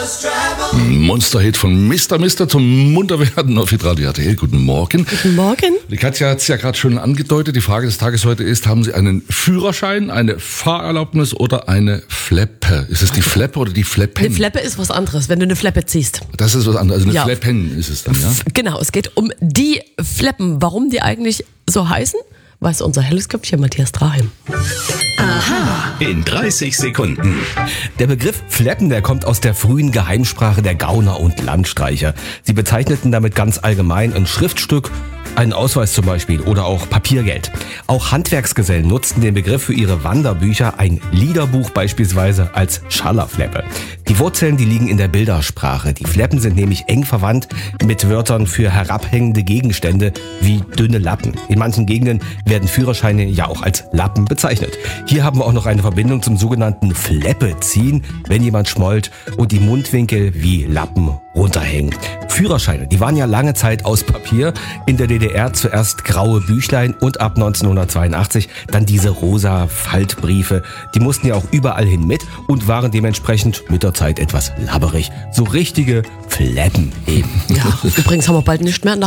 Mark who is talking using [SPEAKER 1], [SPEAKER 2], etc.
[SPEAKER 1] Monsterhit von Mr. zum Munterwerden auf Hitradio RTL. Guten Morgen.
[SPEAKER 2] Guten Morgen.
[SPEAKER 1] Die Katja hat es ja gerade schon angedeutet. Die Frage des Tages heute ist, haben Sie einen Führerschein, eine Fahrerlaubnis oder eine Fleppe? Ist es die Fleppe oder die Fleppen?
[SPEAKER 2] Eine Fleppe ist was anderes, wenn du eine Fleppe ziehst.
[SPEAKER 1] Das ist was anderes. Also eine Fleppen ist es dann, ja?
[SPEAKER 2] Genau, es geht um die Fleppen. Warum die eigentlich so heißen, weiß unser helles Köpfchen Matthias Draheim.
[SPEAKER 3] Aha. In 30 Sekunden.
[SPEAKER 4] Der Begriff Fleppen, der kommt aus der frühen Geheimsprache der Gauner und Landstreicher. Sie bezeichneten damit ganz allgemein ein Schriftstück, einen Ausweis zum Beispiel oder auch Papiergeld. Auch Handwerksgesellen nutzten den Begriff für ihre Wanderbücher, ein Liederbuch beispielsweise, als Schallerfleppe. Die Wurzeln, die liegen in der Bildersprache. Die Fleppen sind nämlich eng verwandt mit Wörtern für herabhängende Gegenstände wie dünne Lappen. In manchen Gegenden werden Führerscheine ja auch als Lappen bezeichnet. Hier haben wir auch noch eine Verbindung zum sogenannten Fleppeziehen, wenn jemand schmollt und die Mundwinkel wie Lappen runterhängen. Führerscheine, die waren ja lange Zeit aus Papier. In der DDR zuerst graue Büchlein und ab 1982 dann diese rosa Faltbriefe. Die mussten ja auch überall hin mit und waren dementsprechend mit der Zeit etwas labberig. So richtige Fleppen eben.
[SPEAKER 2] Ja, übrigens haben wir bald nicht mehr